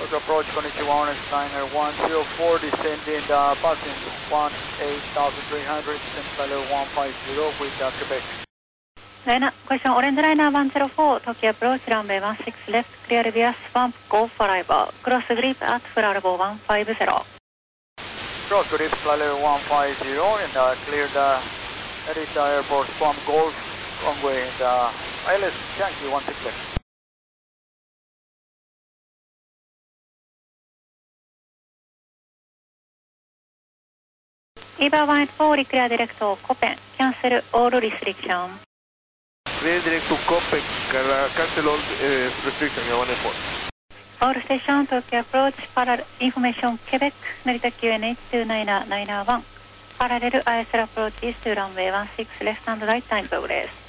Tokyo approach, konnichiwa, Liner 104, descending passing 18,300, descent value 150 with Quebec. Liner, question, Orange Liner 104, Tokyo approach, runway 16 left, clear via swamp, go for arrival, cross grip at full level 150. Cross grip, level 150, and clear the Narita Airport, swamp, golf, runway, and ILS, Yankee 16 left. EVA 184, clear direct to Copen, cancel all restriction. Clear direct to Copen, cancel all restriction, EVA 184. All station, Tokyo approach, parallel information, Quebec, Narita QNH 29991. Parallel ISL approaches to runway 16 left and right time progress.